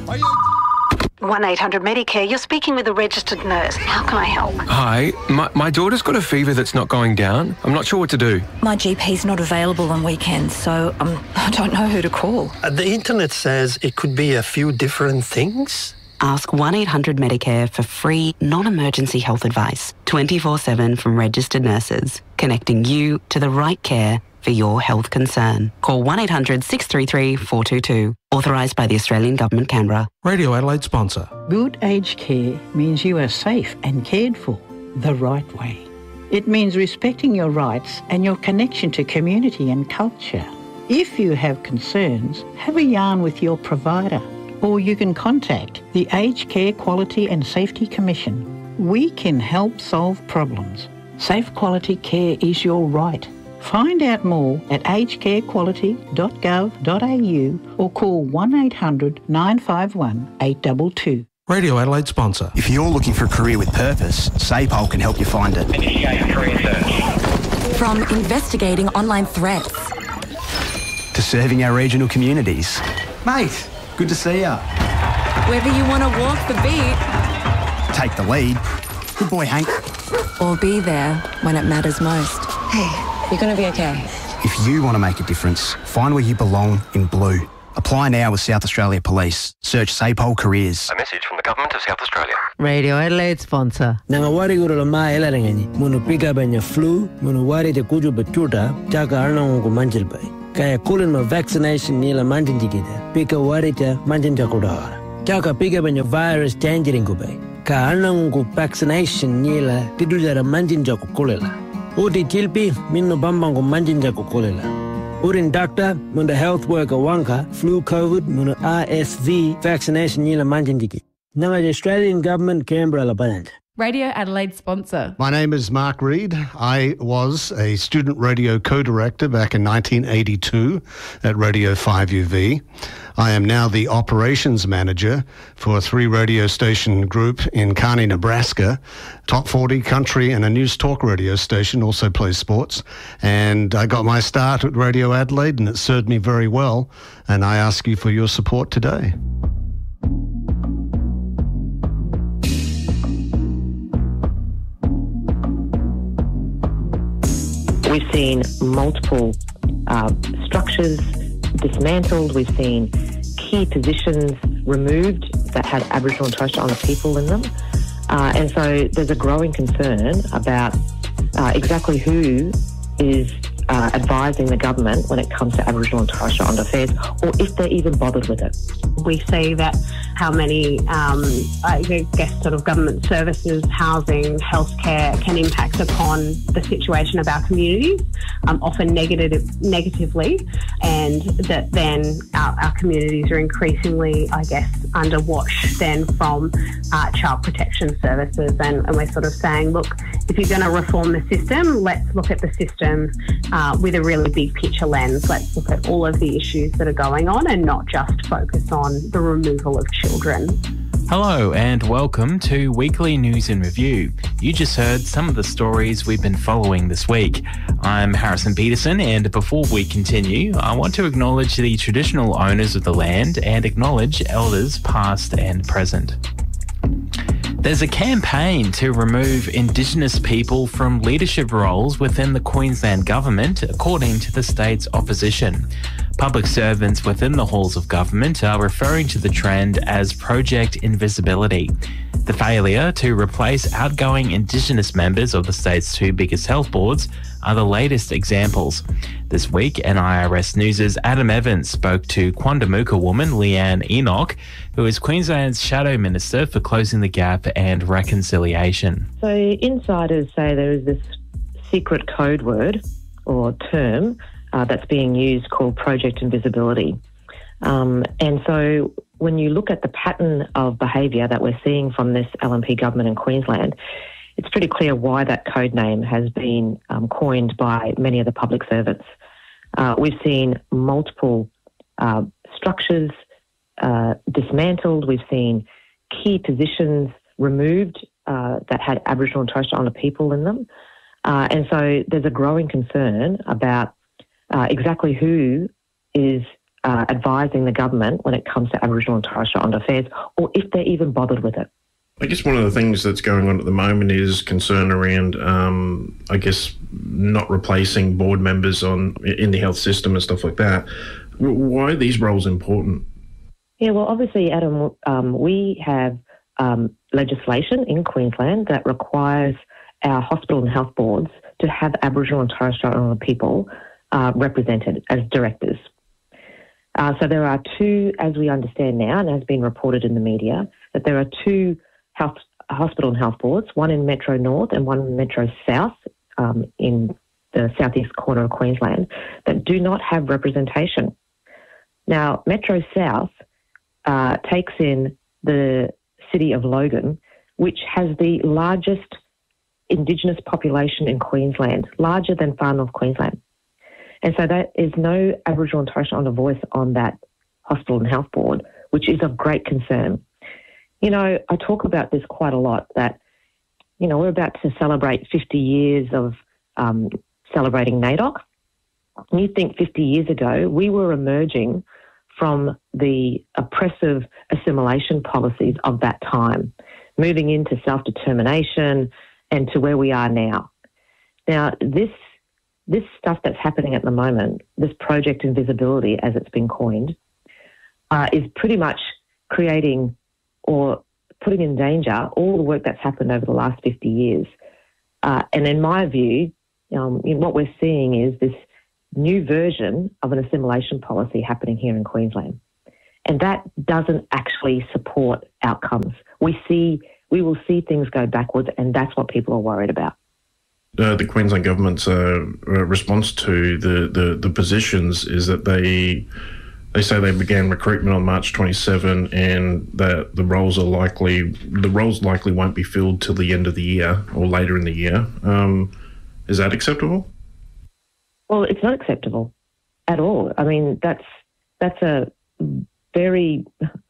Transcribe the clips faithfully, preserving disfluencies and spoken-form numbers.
one eight hundred Medicare, you're speaking with a registered nurse. How can I help? Hi, my, my daughter's got a fever that's not going down. I'm not sure what to do. My G P's not available on weekends, so um, I don't know who to call. Uh, the internet says it could be a few different things. Ask one eight hundred Medicare for free, non-emergency health advice, twenty-four seven from registered nurses, connecting you to the right care for your health concern. Call one eight hundred six three three four two two. Authorised by the Australian Government, Canberra. Radio Adelaide sponsor. Good aged care means you are safe and cared for the right way. It means respecting your rights and your connection to community and culture. If you have concerns, have a yarn with your provider, or you can contact the Aged Care Quality and Safety Commission. We can help solve problems. Safe quality care is your right. Find out more at aged care quality dot gov dot a u or call one eight hundred nine five one eight two two. Radio Adelaide sponsor. If you're looking for a career with purpose, SAPOL can help you find it. Initiate career search. From investigating online threats to serving our regional communities. Mate, good to see ya. Whether you want to walk the beat, take the lead. Good boy, Hank. Or be there when it matters most. Hey, you're going to be okay. If you want to make a difference, find where you belong in blue. Apply now with South Australia Police. Search SAPOL Careers. A message from the Government of South Australia. Radio Adelaide sponsor. Nanga wari guru ma elarangani. Munu pick up anya flu. Munu wari te kuju betuta. Chaka arna ungu manjil bay. Kaya kulin ma vaccination nila manjin jikita. Pika wari te manjin jakudawara. Chaka pick up anya virus tangerine bay. Ka arna ungu vaccination nila tidujara manjin jakukulela. Uti chilpi minno bambangu manjin jakukulela. Urin doctor, munda health worker wanka, flu COVID, munda R S V vaccination nila manjindiki. Nanga the Australian Government, Canberra, Labanand. Radio Adelaide sponsor. My name is Mark Reid. I was a student radio co-director back in nineteen eighty-two at Radio five U V. I am now the operations manager for a three radio station group in Kearney, Nebraska. Top forty country and a news talk radio station, also plays sports. And I got my start at Radio Adelaide and it served me very well. And I ask you for your support today. We've seen multiple uh, structures dismantled. We've seen key positions removed that had Aboriginal and Torres Strait Islander people in them. Uh, and so there's a growing concern about uh, exactly who is uh, advising the government when it comes to Aboriginal and Torres Strait Islander affairs, or if they're even bothered with it. We see that how many, um, I guess, sort of government services, housing, healthcare can impact upon the situation of our communities, um, often negative, negatively, and that then our, our communities are increasingly, I guess, underwatched then from uh, child protection services. And, and we're sort of saying, look, if you're going to reform the system, let's look at the system uh, with a really big picture lens. Let's look at all of the issues that are going on and not just focus on the removal of children. Hello and welcome to Weekly News in Review. You just heard some of the stories we've been following this week. I'm Harrison Peterson, and before we continue, I want to acknowledge the traditional owners of the land and acknowledge elders past and present. There's a campaign to remove Indigenous people from leadership roles within the Queensland Government, according to the state's opposition. Public servants within the halls of government are referring to the trend as Project Invisibility. The failure to replace outgoing Indigenous members of the state's two biggest health boards are the latest examples. This week, N I R S News' Adam Evans spoke to Quandamooka woman Leanne Enoch, who is Queensland's Shadow Minister for Closing the Gap and Reconciliation. So insiders say there is this secret code word or term uh, that's being used called Project Invisibility. Um, and so when you look at the pattern of behaviour that we're seeing from this L N P government in Queensland, it's pretty clear why that code name has been um, coined by many of the public servants. Uh, we've seen multiple uh, structures uh, dismantled. We've seen key positions removed uh, that had Aboriginal and Torres Strait Islander people in them. Uh, and so there's a growing concern about uh, exactly who is uh, advising the government when it comes to Aboriginal and Torres Strait Islander affairs, or if they're even bothered with it. I guess one of the things that's going on at the moment is concern around, um, I guess, not replacing board members on in the health system and stuff like that. Why are these roles important? Yeah, well, obviously, Adam, um, we have um, legislation in Queensland that requires our hospital and health boards to have Aboriginal and Torres Strait Islander people uh, represented as directors. Uh, so there are two, as we understand now, and has been reported in the media, that there are two health, hospital and health boards, one in Metro North and one in Metro South um, in the southeast corner of Queensland, that do not have representation. Now, Metro South uh, takes in the city of Logan, which has the largest Indigenous population in Queensland, larger than Far North Queensland. And so there is no Aboriginal and Torres Strait Islander voice on that hospital and health board, which is of great concern. You know, I talk about this quite a lot, that, you know, we're about to celebrate fifty years of um, celebrating NAIDOC. And you think fifty years ago, we were emerging from the oppressive assimilation policies of that time, moving into self-determination and to where we are now. Now, this this stuff that's happening at the moment, this Project Invisibility, as it's been coined, uh, is pretty much creating or putting in danger all the work that's happened over the last fifty years. Uh, and in my view, um, what we're seeing is this new version of an assimilation policy happening here in Queensland. And that doesn't actually support outcomes. We see, we will see things go backwards, and that's what people are worried about. Uh, the Queensland government's uh, response to the, the, the positions is that they they say they began recruitment on March twenty-seventh, and that the roles are likely the roles likely won't be filled till the end of the year or later in the year. Um, is that acceptable? Well, it's not acceptable at all. I mean, that's that's a very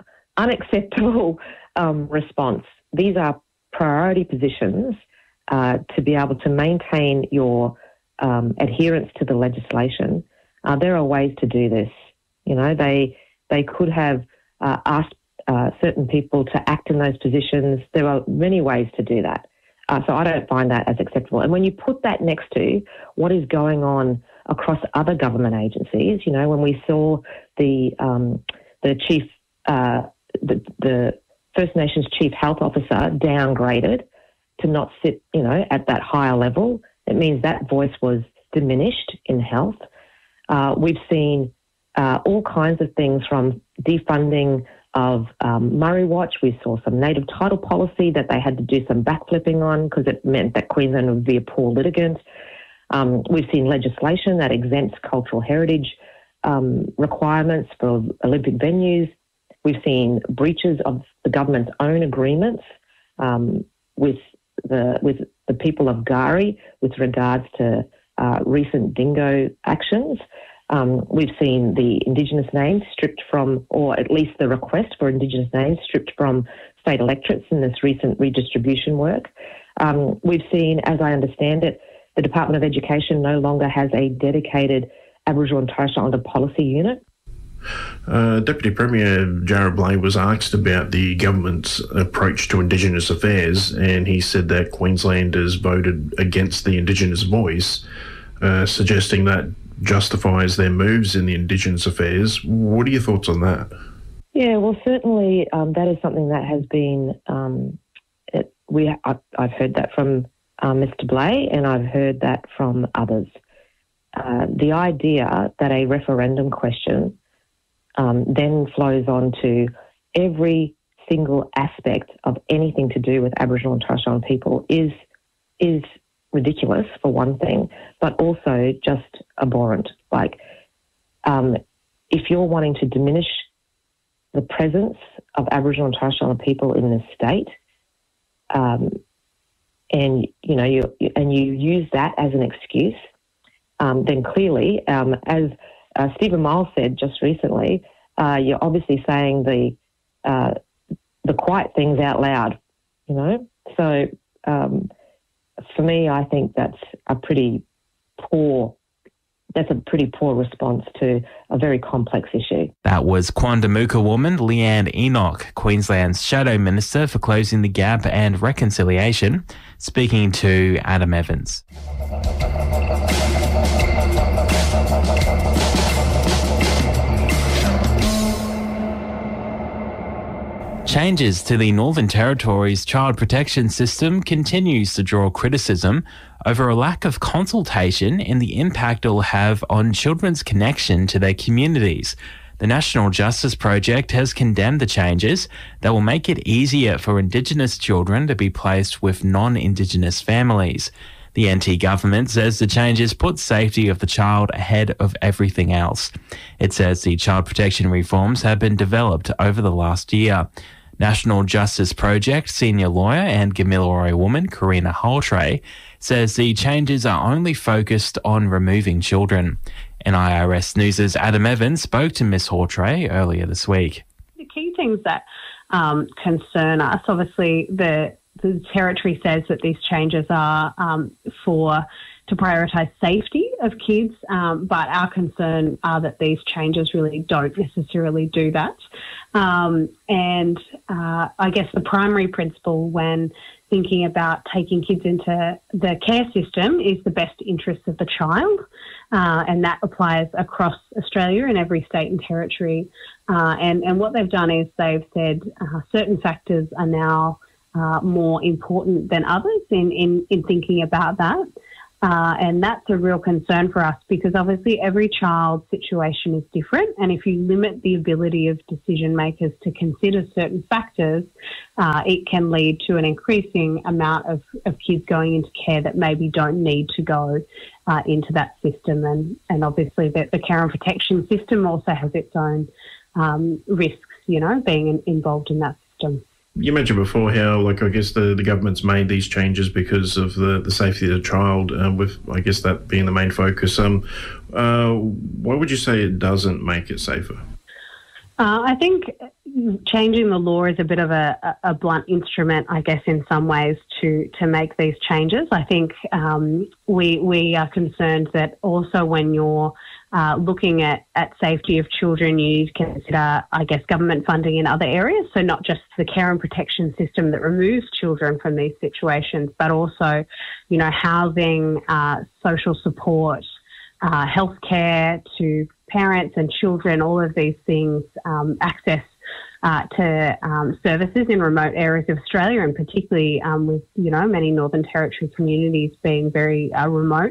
unacceptable um, response. These are priority positions uh, to be able to maintain your um, adherence to the legislation. Uh, there are ways to do this. You know, they they could have uh, asked uh, certain people to act in those positions. There are many ways to do that. Uh, so I don't find that as acceptable. And when you put that next to what is going on across other government agencies, you know, when we saw the um, the chief, uh, the, the First Nations chief health officer downgraded to not sit, you know, at that higher level, it means that voice was diminished in health. Uh, we've seen uh, all kinds of things from defunding of um, Murray Watch. We saw some native title policy that they had to do some backflipping on because it meant that Queensland would be a poor litigant. Um, we've seen legislation that exempts cultural heritage um, requirements for Olympic venues. We've seen breaches of the government's own agreements um, with the with the people of Gari with regards to uh, recent dingo actions. Um, we've seen the Indigenous names stripped from, or at least the request for Indigenous names stripped from state electorates in this recent redistribution work. Um, we've seen, as I understand it, the Department of Education no longer has a dedicated Aboriginal and Torres Strait Islander policy unit. Uh, Deputy Premier Jarrod Bleij was asked about the government's approach to Indigenous affairs, and he said that Queenslanders voted against the Indigenous voice, uh, suggesting that justifies their moves in the Indigenous affairs. What are your thoughts on that? Yeah, well, certainly um, that is something that has been, um, it, we I, I've heard that from uh, Mister Bleij, and I've heard that from others. Uh, the idea that a referendum question um, then flows on to every single aspect of anything to do with Aboriginal and Torres Strait Islander people is is ridiculous, for one thing, but also just abhorrent. Like, um, if you're wanting to diminish the presence of Aboriginal and Torres Strait Islander people in this state, um, and you know, you and you use that as an excuse, um, then clearly, um, as uh, Stephen Miles said just recently, uh, you're obviously saying the uh, the quiet things out loud. You know, so. Um, For me, I think that's a pretty poor that's a pretty poor response to a very complex issue. That was Quandamooka woman Leanne Enoch, Queensland's Shadow Minister for Closing the Gap and Reconciliation, speaking to Adam Evans. Changes to the Northern Territory's child protection system continues to draw criticism over a lack of consultation and the impact it will have on children's connection to their communities. The National Justice Project has condemned the changes that will make it easier for Indigenous children to be placed with non-Indigenous families. The N T government says the changes put safety of the child ahead of everything else. It says the child protection reforms have been developed over the last year. National Justice Project senior lawyer and Gamilaroi woman Karina Haltray says the changes are only focused on removing children. N I R S News' Adam Evans spoke to Miss Haltray earlier this week. The key things that um, concern us, obviously the, the Territory says that these changes are um, for to prioritise safety of kids, um, but our concern are that these changes really don't necessarily do that. Um, and uh, I guess the primary principle when thinking about taking kids into the care system is the best interests of the child, uh, and that applies across Australia in every state and territory. Uh, and, and what they've done is they've said uh, certain factors are now uh, more important than others in, in, in thinking about that. Uh, and that's a real concern for us because obviously every child's situation is different, and if you limit the ability of decision makers to consider certain factors, uh, it can lead to an increasing amount of, of kids going into care that maybe don't need to go uh, into that system. And, and obviously the, the care and protection system also has its own um, risks, you know, being in, involved in that system. You mentioned before how, like, I guess the, the government's made these changes because of the, the safety of the child, um, with, I guess, that being the main focus. Um, uh, why would you say it doesn't make it safer? Uh, I think changing the law is a bit of a, a blunt instrument, I guess, in some ways to, to make these changes. I think um, we we are concerned that also when you're uh, looking at, at safety of children, you need to consider, I guess, government funding in other areas. So not just the care and protection system that removes children from these situations, but also, you know, housing, uh, social support, uh, healthcare to parents and children, all of these things, um, access uh, to um, services in remote areas of Australia, and particularly um, with, you know, many Northern Territory communities being very uh, remote.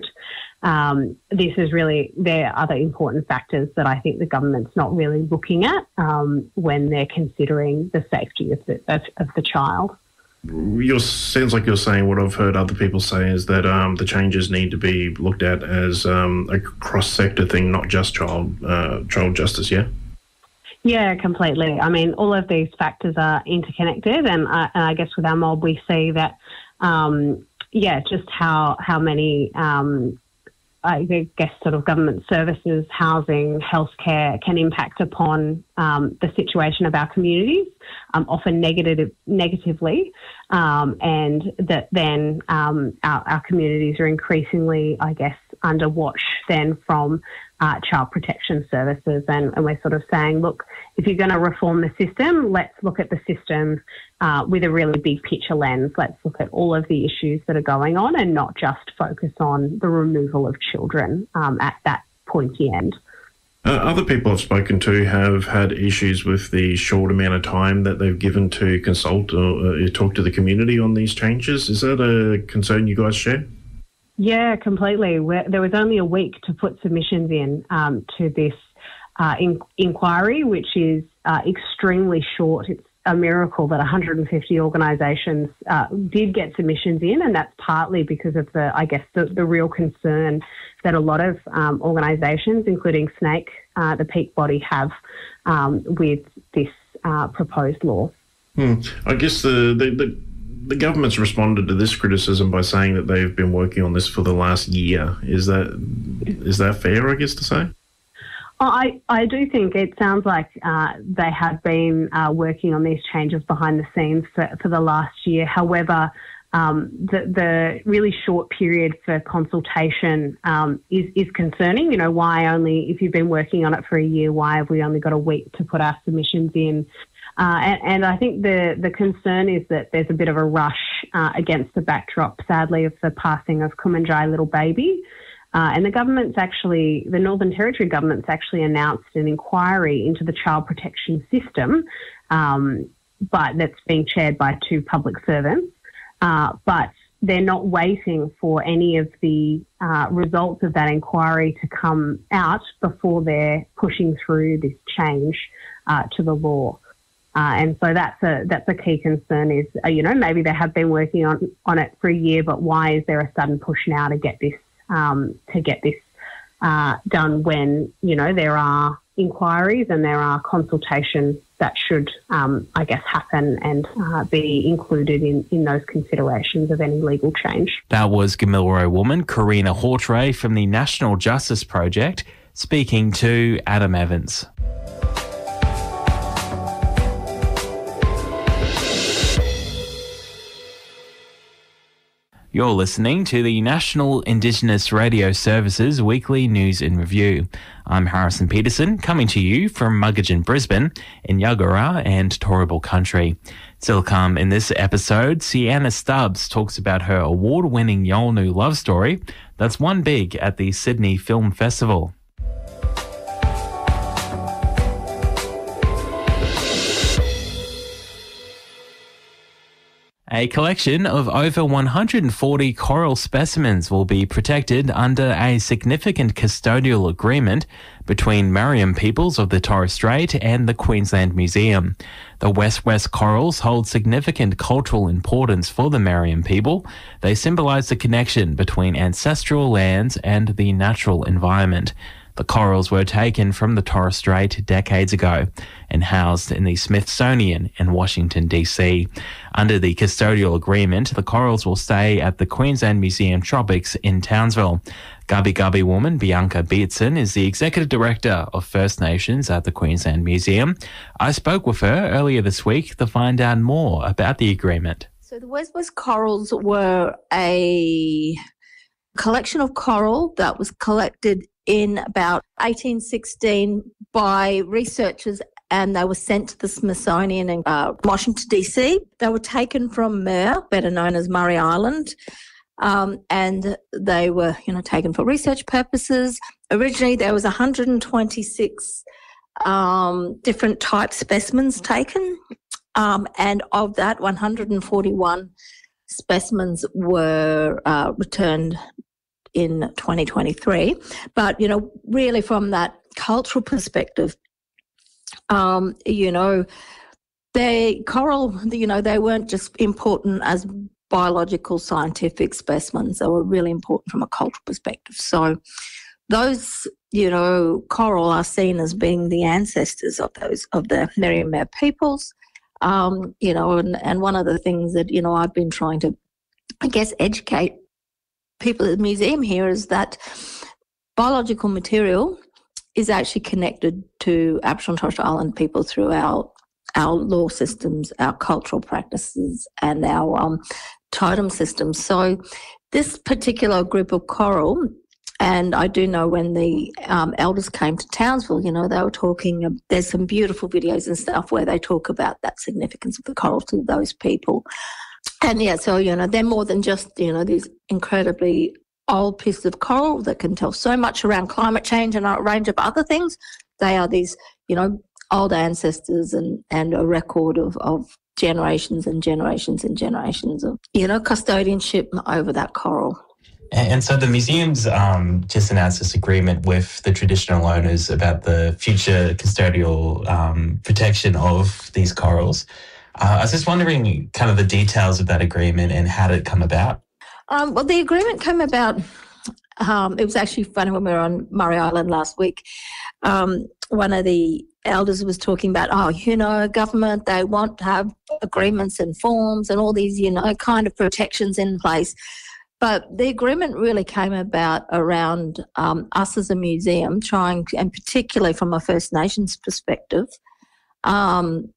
Um, this is really, there are other important factors that I think the government's not really looking at um, when they're considering the safety of the, of, of the child. You're, sounds like you're saying what I've heard other people say is that um, the changes need to be looked at as um, a cross-sector thing, not just child uh, child justice, yeah? Yeah, completely. I mean, all of these factors are interconnected, and, uh, and I guess with our mob we see that, um, yeah, just how, how many... Um, I guess sort of government services, housing, healthcare can impact upon um, the situation of our communities, um, often negative, negatively, um, and that then um, our, our communities are increasingly, I guess, under watch then from uh, child protection services. And, and we're sort of saying, look, if you're going to reform the system, let's look at the system uh, with a really big picture lens. Let's look at all of the issues that are going on and not just focus on the removal of children um, at that pointy end. Uh, other people I've spoken to have had issues with the short amount of time that they've given to consult or uh, talk to the community on these changes. Is that a concern you guys share? Yeah, completely. We're, there was only a week to put submissions in um, to this uh, in, inquiry, which is uh, extremely short. It's a miracle that one hundred fifty organisations uh, did get submissions in, and that's partly because of the, I guess, the, the real concern that a lot of um, organisations, including SNAIC, uh, the peak body, have um, with this uh, proposed law. Hmm. I guess the, the, the the government's responded to this criticism by saying that they've been working on this for the last year. Is that is that fair, I guess, to say? I, I do think it sounds like uh, they have been uh, working on these changes behind the scenes for, for the last year. However, um, the, the really short period for consultation um, is, is concerning. You know, why only, if you've been working on it for a year, why have we only got a week to put our submissions in? Uh, and, and I think the, the concern is that there's a bit of a rush uh, against the backdrop, sadly, of the passing of Kumanjai Little Baby. Uh, and the government's actually, the Northern Territory government's actually announced an inquiry into the child protection system, um, but that's being chaired by two public servants. Uh, but they're not waiting for any of the uh, results of that inquiry to come out before they're pushing through this change uh, to the law. Uh, and so that's a that's a key concern is, uh, you know, maybe they have been working on, on it for a year, but why is there a sudden push now to get this um, to get this uh, done when, you know, there are inquiries and there are consultations that should, um, I guess, happen and uh, be included in, in those considerations of any legal change. That was Gamilaroi woman Karina Hawtrey from the National Justice Project speaking to Adam Evans. You're listening to the National Indigenous Radio Services Weekly News in Review. I'm Harrison Peterson, coming to you from Muggadgin, Brisbane, in Yagara and Turrbal Country. Still come in this episode, Sienna Stubbs talks about her award-winning Yolngu love story that's won big at the Sydney Film Festival. A collection of over one hundred forty coral specimens will be protected under a significant custodial agreement between Mariam peoples of the Torres Strait and the Queensland Museum. The West West corals hold significant cultural importance for the Mariam people. They symbolise the connection between ancestral lands and the natural environment. The corals were taken from the Torres Strait decades ago and housed in the Smithsonian in Washington, D C. Under the custodial agreement, the corals will stay at the Queensland Museum Tropics in Townsville. Gubbi Gubbi woman Bianca Beatson is the Executive Director of First Nations at the Queensland Museum. I spoke with her earlier this week to find out more about the agreement. So the West West corals were a collection of coral that was collected in about eighteen sixteen by researchers, and they were sent to the Smithsonian in uh, Washington, D C. They were taken from Muir, better known as Murray Island, um, and they were, you know, taken for research purposes. Originally, there was one hundred twenty-six um, different type specimens taken, um, and of that, one hundred forty-one specimens were uh, returned in twenty twenty-three. But, you know, really from that cultural perspective, um, you know, they coral, you know, they weren't just important as biological scientific specimens. They were really important from a cultural perspective. So those, you know, coral are seen as being the ancestors of those, of the Meriam peoples. Um, you know, and, and one of the things that, you know, I've been trying to, I guess, educate people at the museum here is that biological material is actually connected to Aboriginal and Torres Strait Island people through our, our law systems, our cultural practices and our um, totem systems. So this particular group of coral, and I do know when the um, elders came to Townsville, you know, they were talking, uh, there's some beautiful videos and stuff where they talk about that significance of the coral to those people. And yeah, so, you know, they're more than just, you know, these incredibly old pieces of coral that can tell so much around climate change and a range of other things. They are these, you know, old ancestors and, and a record of, of generations and generations and generations of, you know, custodianship over that coral. And so the museum's um, just announced this agreement with the traditional owners about the future custodial um, protection of these corals. Uh, I was just wondering kind of the details of that agreement and how did it come about? Um, well, the agreement came about, um, it was actually funny when we were on Murray Island last week. Um, one of the elders was talking about, oh, you know, government, they want to have agreements and forms and all these, you know, kind of protections in place. But the agreement really came about around um, us as a museum trying, and particularly from a First Nations perspective, um,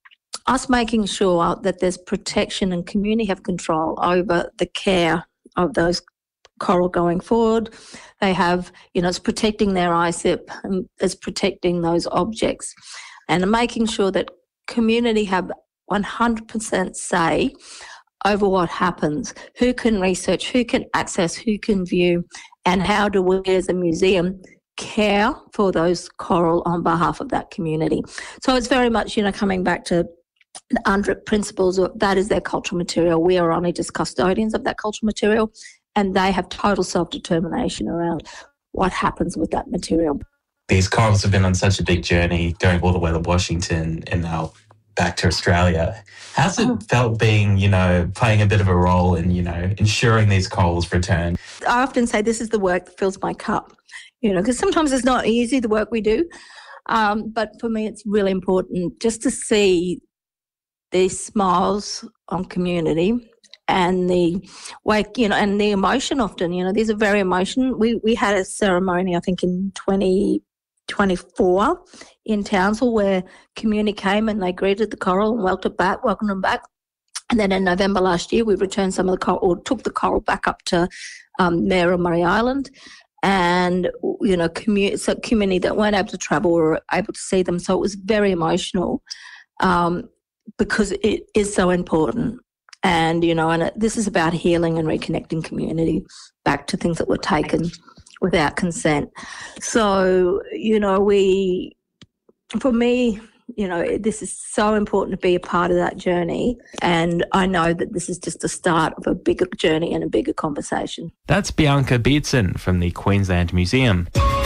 us making sure that there's protection and community have control over the care of those coral going forward. They have, you know, it's protecting their I C I P and it's protecting those objects and making sure that community have one hundred percent say over what happens, who can research, who can access, who can view, and how do we as a museum care for those coral on behalf of that community. So it's very much, you know, coming back to the U N D R I P principles, of, that is their cultural material. We are only just custodians of that cultural material, and they have total self-determination around what happens with that material. These corals have been on such a big journey, going all the way to Washington and now back to Australia. How's it felt being, you know, playing a bit of a role in, you know, ensuring these corals return? I often say this is the work that fills my cup, you know, because sometimes it's not easy, the work we do. Um, but for me, it's really important just to see these smiles on community and the way, you know, and the emotion often, you know, these are very emotional. We, we had a ceremony, I think, in twenty twenty-four in Townsville where community came and they greeted the coral and welcomed back, welcomed them back. And then in November last year, we returned some of the coral, or took the coral back up to um, Mayor of Murray Island. And, you know, commu- so community that weren't able to travel were able to see them. So it was very emotional um, because it is so important. And, you know, and it, this is about healing and reconnecting community back to things that were taken without consent. So, you know, we, for me, you know, this is so important to be a part of that journey. And I know that this is just the start of a bigger journey and a bigger conversation. That's Bianca Beetson from the Queensland Museum.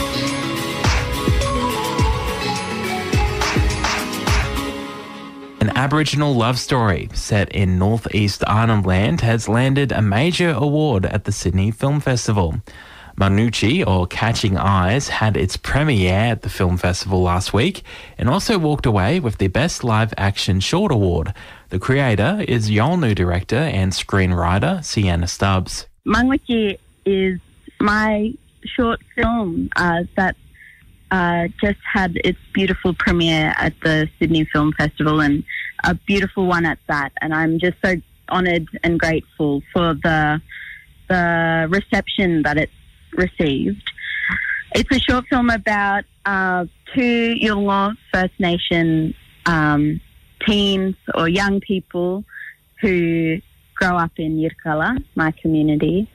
An Aboriginal love story set in northeast Arnhem Land has landed a major award at the Sydney Film Festival. Manucci, or Catching Eyes, had its premiere at the film festival last week and also walked away with the Best Live Action Short Award. The creator is Yolngu director and screenwriter Sienna Stubbs. Manucci is my short film uh, that uh, just had its beautiful premiere at the Sydney Film Festival, and a beautiful one at that. And I'm just so honoured and grateful for the the reception that it's received. It's a short film about uh, two Yolngu First Nation um, teens or young people who grow up in Yirrkala, my community,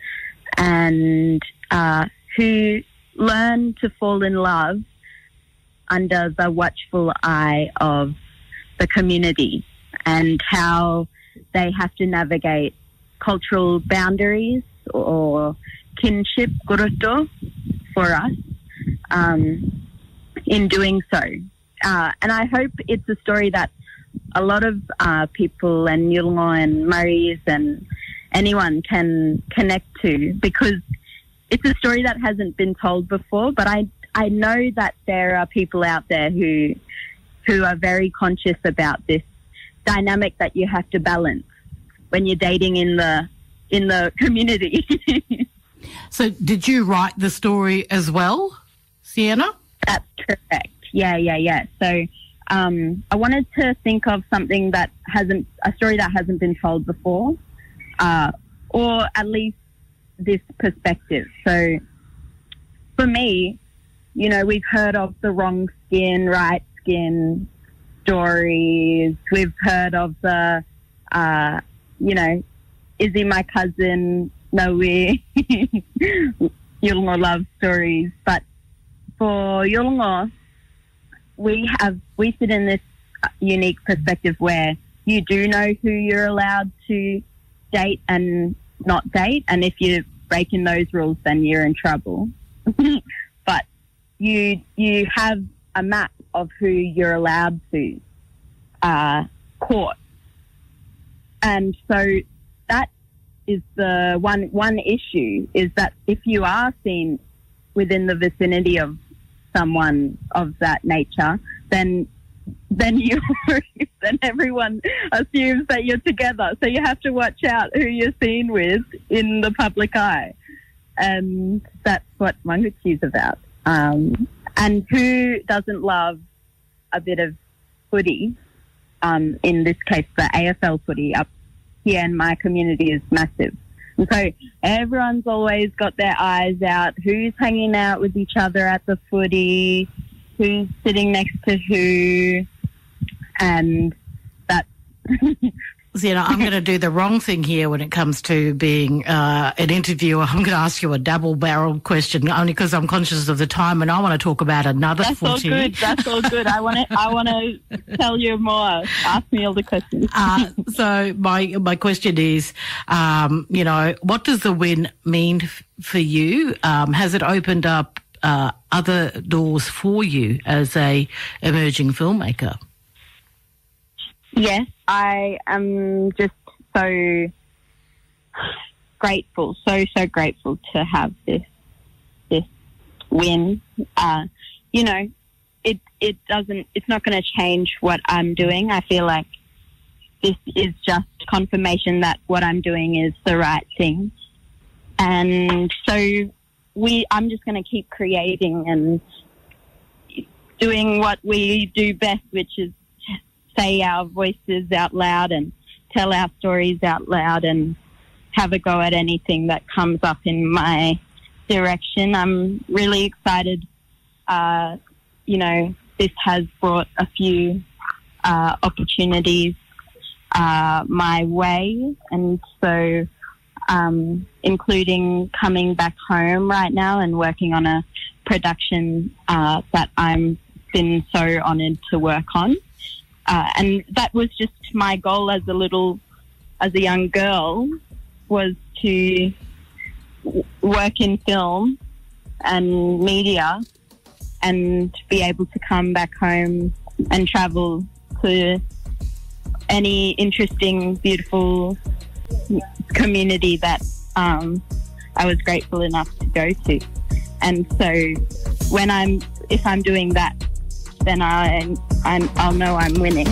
and uh, who learn to fall in love under the watchful eye of the community, and how they have to navigate cultural boundaries or kinship, guruto, for us um, in doing so. Uh, and I hope it's a story that a lot of uh, people and Yolngu and Murrays and anyone can connect to, because it's a story that hasn't been told before. But I I know that there are people out there who who are very conscious about this dynamic that you have to balance when you're dating in the in the community. So did you write the story as well, Sienna? That's correct. Yeah, yeah, yeah. So um, I wanted to think of something that hasn't, a story that hasn't been told before, uh, or at least this perspective. So for me, you know, we've heard of the wrong skin, right skin stories. We've heard of the, uh, you know, is he my cousin? No way. Yolngu love stories. But for Yolngu, we have, we sit in this unique perspective where you do know who you're allowed to date and not date. And if you're breaking those rules, then you're in trouble. But you, you have a map of who you're allowed to uh, court. And so that is the one one issue, is that if you are seen within the vicinity of someone of that nature, then then you then everyone assumes that you're together. So you have to watch out who you're seen with in the public eye, and that's what Manucci is about. Um, and who doesn't love a bit of footy um, in this case, the A F L footy up here in my community is massive. And so everyone's always got their eyes out. Who's hanging out with each other at the footy? Who's sitting next to who? And that's... So, you know, I'm going to do the wrong thing here when it comes to being uh, an interviewer. I'm going to ask you a double-barreled question only because I'm conscious of the time and I want to talk about another That's footy. all good. That's all good. I want to. I want to tell you more. Ask me all the questions. uh, so my my question is, um, you know, what does the win mean f- for you? Um, has it opened up uh, other doors for you as a emerging filmmaker? Yes, I am just so grateful, so, so grateful to have this this win. Uh, you know, it it doesn't, it's not going to change what I'm doing. I feel like this is just confirmation that what I'm doing is the right thing. And so we, I'm just going to keep creating and doing what we do best, which is say our voices out loud and tell our stories out loud and have a go at anything that comes up in my direction. I'm really excited. Uh, you know, this has brought a few uh, opportunities uh, my way, and so um, including coming back home right now and working on a production uh, that I'm been so honoured to work on. Uh, and that was just my goal as a little, as a young girl, was to w- work in film and media and be able to come back home and travel to any interesting, beautiful community that um, I was grateful enough to go to. And so when I'm, if I'm doing that, then I, I'm, I'll know I'm winning.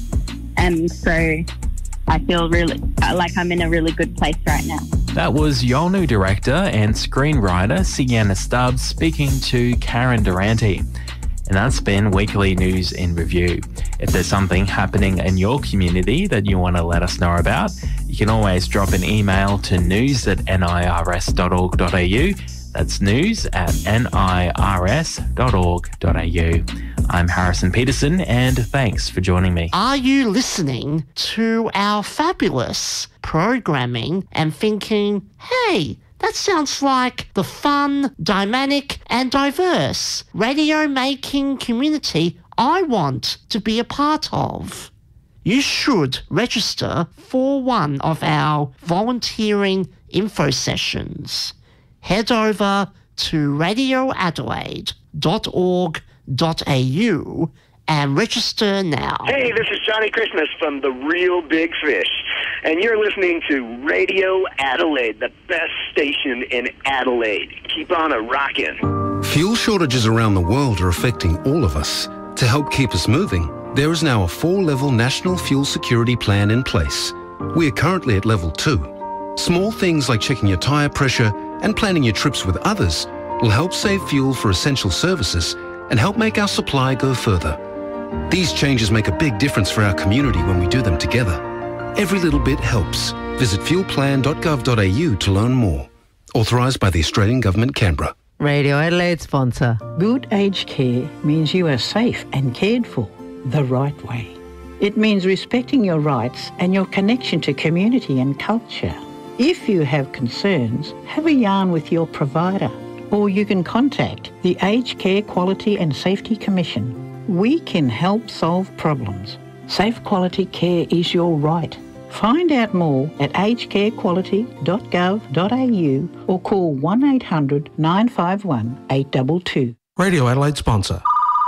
And so I feel really like I'm in a really good place right now. That was Yolngu director and screenwriter Sienna Stubbs speaking to Karen Durante. And that's been Weekly News in Review. If there's something happening in your community that you want to let us know about, you can always drop an email to news at n i r s dot org dot a u. That's news at n i r s dot org dot a u. I'm Harrison Peterson, and thanks for joining me. Are you listening to our fabulous programming and thinking, hey, that sounds like the fun, dynamic and diverse radio-making community I want to be a part of? You should register for one of our volunteering info sessions. Head over to radio adelaide dot org dot a u and register now. Hey, this is Johnny Christmas from The Real Big Fish, and you're listening to Radio Adelaide, the best station in Adelaide. Keep on a rockin'. Fuel shortages around the world are affecting all of us. To help keep us moving, there is now a four-level national fuel security plan in place. We are currently at level two. Small things like checking your tyre pressure and planning your trips with others will help save fuel for essential services and help make our supply go further. These changes make a big difference for our community when we do them together. Every little bit helps. Visit fuel plan dot gov dot a u to learn more. Authorised by the Australian Government, Canberra. Radio Adelaide sponsor. Good aged care means you are safe and cared for the right way. It means respecting your rights and your connection to community and culture. If you have concerns, have a yarn with your provider, or you can contact the Aged Care Quality and Safety Commission. We can help solve problems. Safe quality care is your right. Find out more at aged care quality dot gov dot a u or call one eight hundred nine five one eight two two. Radio Adelaide sponsor.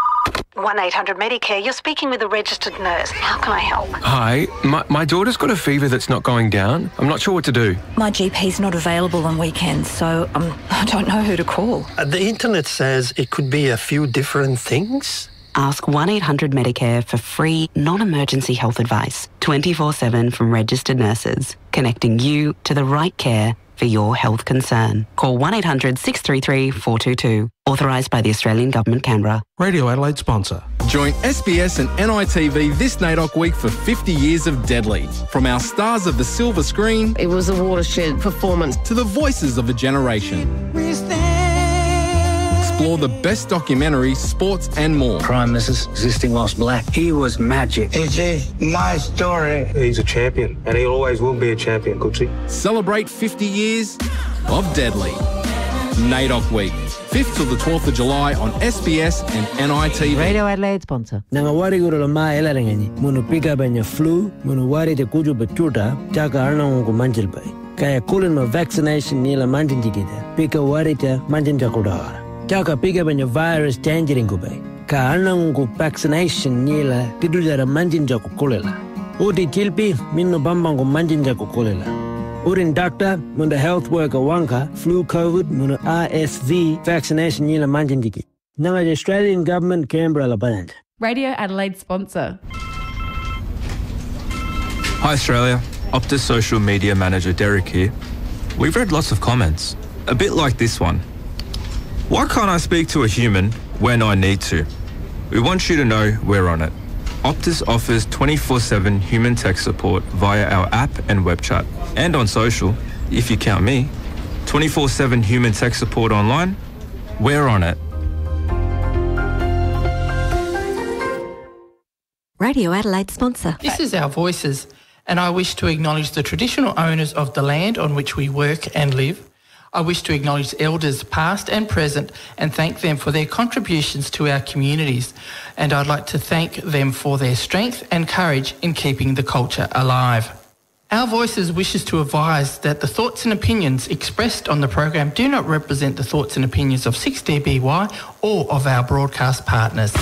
one eight hundred Medicare, you're speaking with a registered nurse. How can I help? Hi, my, my daughter's got a fever that's not going down. I'm not sure what to do. My G P's not available on weekends, so um, I don't know who to call. Uh, the internet says it could be a few different things. Ask one eight hundred Medicare for free, non-emergency health advice, twenty-four seven from registered nurses, connecting you to the right care for your health concern. Call one eight hundred six three three four two two. Authorised by the Australian Government, Canberra. Radio Adelaide sponsor. Join S B S and N I T V this NAIDOC week for fifty years of Deadly. From our stars of the silver screen, it was a watershed performance, to the voices of a generation. Explore the best documentaries, sports and more. Prime Minister existing whilst black. He was magic. It is my story. He's a champion and he always will be a champion, Cooksey. Celebrate fifty years of Deadly. NAIDOC week. fifth till the twelfth of July on S B S and N I T V. Radio Adelaide sponsor. Nanga wari guru ma elarengani. Munu pika banya flu, munu wari te kuju betuta, chaka arna ungu manjil bai. Kaya kulin ma vaccination nila manjin jikida. Pika wari te manjin jakudawara. Chaka pika banya virus tangerine bai. Ka arna ungu vaccination nila tidujara manjin jakukulela. Uti chilpi minno bambangu manjin jakukulela. Urin doctor, munda health worker wanka, flu COVID, munda R S V vaccination nila manjindiki. Nanga the Australian Government, Canberra la band. Radio Adelaide sponsor. Hi Australia, Optus social media manager Derek here. We've read lots of comments, a bit like this one. Why can't I speak to a human when I need to? We want you to know we're on it. Optus offers twenty-four seven human tech support via our app and web chat. And on social, if you count me, twenty-four seven human tech support online, we're on it. Radio Adelaide sponsor. This is Our Voices, and I wish to acknowledge the traditional owners of the land on which we work and live. I wish to acknowledge elders past and present and thank them for their contributions to our communities. And I'd like to thank them for their strength and courage in keeping the culture alive. Our Voices wishes to advise that the thoughts and opinions expressed on the program do not represent the thoughts and opinions of six D B Y or of our broadcast partners.